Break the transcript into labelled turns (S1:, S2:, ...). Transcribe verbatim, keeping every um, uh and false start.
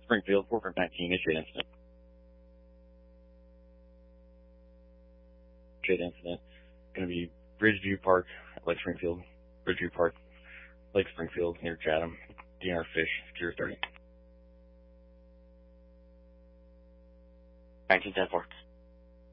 S1: Springfield, four five nineteen, initiate incident. Initiate incident. Going to be Bridgeview Park, Lake Springfield. Bridgeview Park, Lake Springfield, near Chatham. D N R Fish, zero thirty.
S2: nineteen ten four.